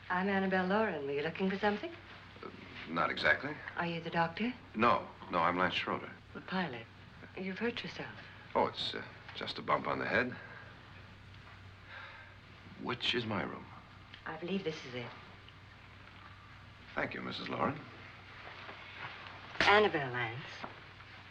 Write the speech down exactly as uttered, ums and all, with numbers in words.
I'm Annabelle Lauren. Were you looking for something? Uh, not exactly. Are you the doctor? No. No, I'm Lance Schroeder. The pilot. You've hurt yourself. Oh, it's uh, just a bump on the head. Which is my room? I believe this is it. Thank you, Missus Lauren. Annabelle, Lance.